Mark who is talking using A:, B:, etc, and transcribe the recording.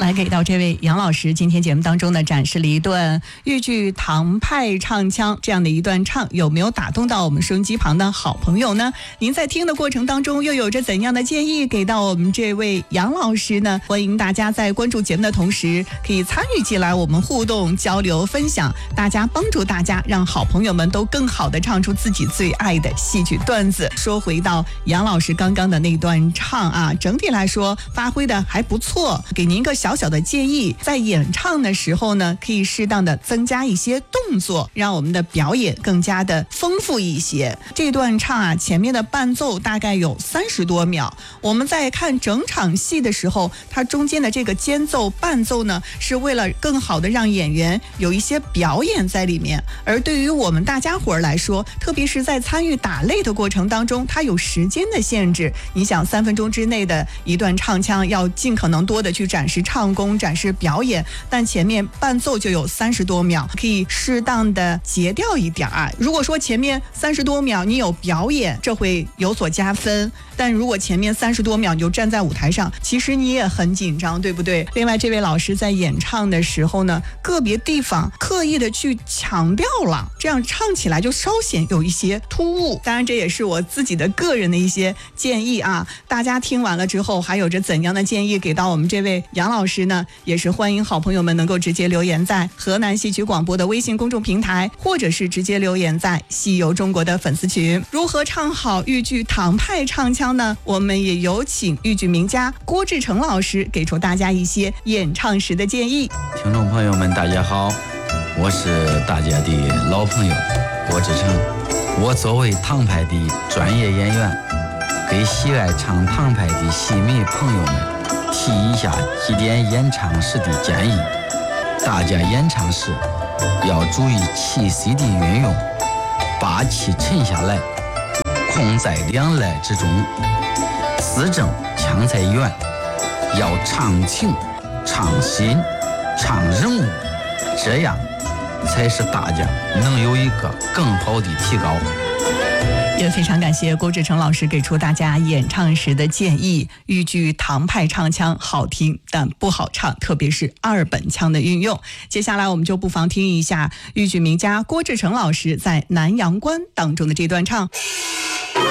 A: 来给到这位杨老师，今天节目当中呢展示了一段豫剧唐派唱腔，这样的一段唱有没有打动到我们收音机旁的好朋友呢？您在听的过程当中又有着怎样的建议给到我们这位杨老师呢？欢迎大家在关注节目的同时可以参与进来，我们互动交流分享，大家帮助大家让好朋友们都更好的唱出自己最爱的戏曲段子。说回到杨老师刚刚的那段唱啊，整体来说发挥的还不错，给您一个小小的建议，在演唱的时候呢，可以适当的增加一些动作，让我们的表演更加的丰富一些。这段唱啊，前面的伴奏大概有30多秒，我们在看整场戏的时候，它中间的这个间奏伴奏呢，是为了更好的让演员有一些表演在里面。而对于我们大家伙儿来说，特别是在参与打擂的过程当中，它有时间的限制，你想3分钟之内的一段唱腔，要尽可能多的去展示唱功，展示表演，但前面伴奏就有30多秒，可以适当的截掉一点啊。如果说前面30多秒你有表演，这会有所加分，但如果前面30多秒你就站在舞台上，其实你也很紧张，对不对？另外这位老师在演唱的时候呢，个别地方刻意的去强调了，这样唱起来就稍显有一些突兀。当然这也是我自己的个人的一些建议啊，大家听完了之后还有着怎样的建议给到我们这位杨老师呢？也是欢迎好朋友们能够直接留言在河南戏曲广播的微信公众平台，或者是直接留言在戏游中国的粉丝群。如何唱好豫剧唐派唱腔呢？我们也有请豫剧名家郭志成老师给出大家一些演唱时的建议。
B: 听众朋友们大家好，我是大家的老朋友郭志成。我作为唐派的专业演员，给喜爱唱唐派的戏迷朋友们提一下几点演唱时的建议。大家演唱时要注意气息的运用，把气沉下来，控在两肋之中，字正腔才圆，要唱情、唱心、唱人物，这样才是大家能有一个更好的提高。
A: 也非常感谢郭志成老师给出大家演唱时的建议。豫剧唐派唱腔好听但不好唱，特别是2本腔的运用。接下来我们就不妨听一下豫剧名家郭志成老师在《南阳关》当中的这段唱。